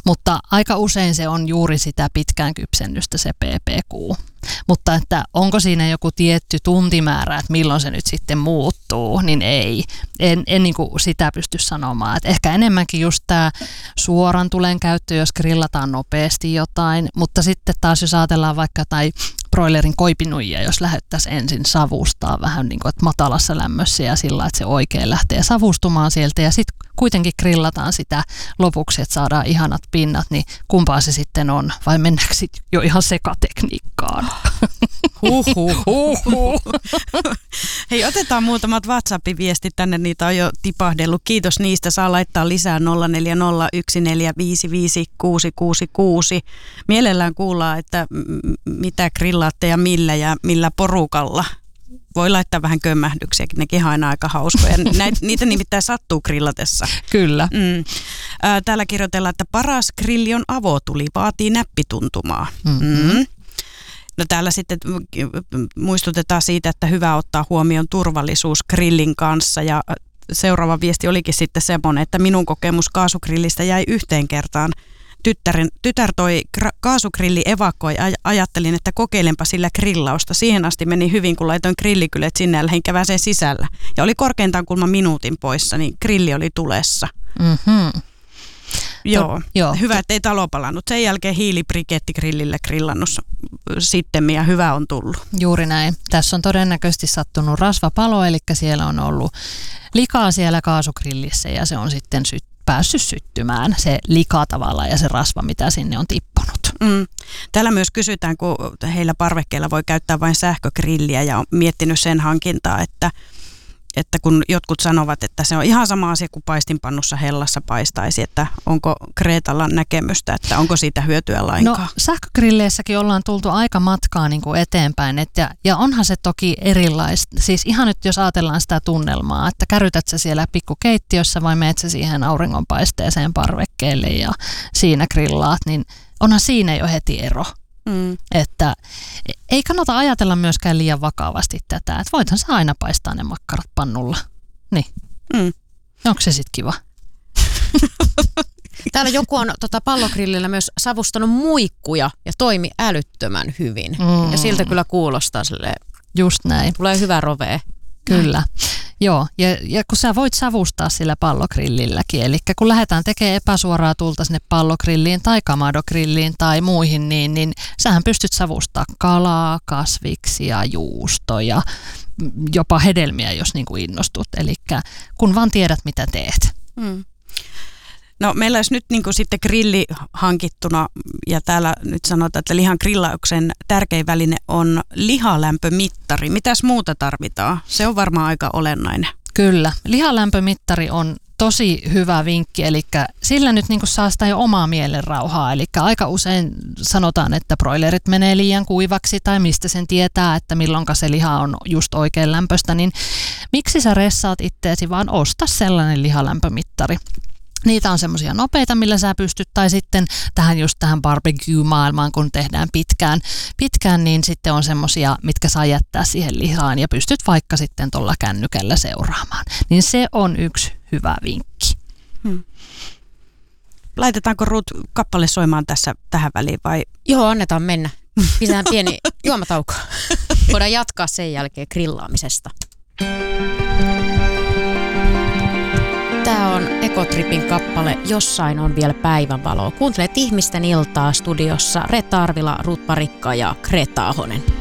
Mutta aika usein se on juuri sitä pitkään kypsennystä se PPQ. Mutta että onko siinä joku tietty tuntimäärä, että milloin se nyt sitten muuttuu, niin ei. En niin kuin sitä pysty sanomaan. Että ehkä enemmänkin just tämä suoran tulen käyttö, jos grillataan nopeasti jotain. Mutta sitten taas jos ajatellaan vaikka tai broilerin koipinuijia, jos lähdettäisiin ensin savustaa vähän niin kuin, että matalassa lämmössä ja sillä, että se oikein lähtee savustumaan sieltä ja sitten kuitenkin grillataan sitä lopuksi, että saadaan ihanat pinnat, niin kumpaa se sitten on vai mennäänkö sitten jo ihan sekatekniikkaan? Hei, otetaan muutamat WhatsApp-viestit tänne, niitä on jo tipahdellut. Kiitos niistä, saa laittaa lisää 0401455666. Mielellään kuullaan, että mitä grillaatte ja millä porukalla. Voi laittaa vähän kömmähdyksiäkin, nekin on aina aika hauskoja. Niitä nimittäin sattuu grillatessa. Kyllä. Täällä kirjoitellaan, että paras grilli on avotuli, vaatii näppituntumaa. No täällä sitten muistutetaan siitä, että hyvä ottaa huomioon turvallisuus grillin kanssa ja seuraava viesti olikin sitten semmoinen, että minun kokemus kaasugrillistä jäi yhteen kertaan. Tytär toi kaasugrilli evakkoi, ajattelin, että kokeilenpa sillä grillausta. Siihen asti meni hyvin, kun laitoin grillikylet sinne ja lähdin käväseen sisällä. Ja oli korkeintaan kulma minuutin poissa, niin grilli oli tulessa. Joo. Hyvä, ettei talo palannut. Sen jälkeen hiilibrikettigrillillä grillannut sitten ja hyvä on tullut. Juuri näin. Tässä on todennäköisesti sattunut rasvapalo, eli siellä on ollut likaa siellä kaasugrillissä ja se on sitten päässyt syttymään, se lika tavallaan ja se rasva, mitä sinne on tippunut. Täällä myös kysytään, kun heillä parvekkeilla voi käyttää vain sähkögrilliä ja on miettinyt sen hankintaa, että kun jotkut sanovat, että se on ihan sama asia kuin paistinpannussa hellassa paistaisi, että onko Kreetalla näkemystä, että onko siitä hyötyä lainkaan? No sähkögrilleissäkin ollaan tultu aika matkaa niin kuin eteenpäin ja onhan se toki erilaista. Siis ihan nyt jos ajatellaan sitä tunnelmaa, että kärytät sä siellä pikkukeittiössä vai meet sä siihen auringonpaisteeseen parvekkeelle ja siinä grillaat, niin onhan siinä jo heti ero. Että ei kannata ajatella myöskään liian vakavasti tätä, että voithan sä aina paistaa ne makkarat pannulla. Niin. Onko se sitten kiva? Täällä joku on pallogrillillä myös savustanut muikkuja ja toimi älyttömän hyvin. Ja siltä kyllä kuulostaa silleen. Just näin. Tulee hyvä rovee. Kyllä. Joo, ja kun sä voit savustaa sillä pallogrillilläkin, eli kun lähdetään tekemään epäsuoraa tulta sinne pallogrilliin tai kamadogrilliin tai muihin, niin sähän pystyt savustaa kalaa, kasviksia, juustoja, jopa hedelmiä, jos niin kuin innostut. Eli kun vaan tiedät, mitä teet. No meillä olisi nyt niin kuin sitten grilli hankittuna ja täällä nyt sanotaan, että lihan grillauksen tärkein väline on lihalämpömittari. Mitäs muuta tarvitaan? Se on varmaan aika olennainen. Kyllä. Lihalämpömittari on tosi hyvä vinkki, eli sillä nyt niin kuin saa sitä jo omaa mielenrauhaa. Eli aika usein sanotaan, että broilerit menee liian kuivaksi tai mistä sen tietää, että milloinka se liha on just oikein lämpöistä, niin miksi sä ressaat itteesi, vaan osta sellainen lihalämpömittari. Niitä on semmoisia nopeita, millä sä pystyt, tai sitten tähän barbecue-maailmaan, kun tehdään pitkään, niin sitten on semmoisia, mitkä saa jättää siihen lihaan ja pystyt vaikka sitten tuolla kännykällä seuraamaan. Niin se on yksi hyvä vinkki. Laitetaanko Ruth kappale soimaan tähän väliin vai? Joo, annetaan mennä. Pistetään pieni juomatauko. Voidaan jatkaa sen jälkeen grillaamisesta. Tämä on Ekotripin kappale Jossain on vielä päivänvaloa. Kuuntelet Ihmisten iltaa studiossa Reetta Arvila, Ruth Parikka ja Kreta Ahonen.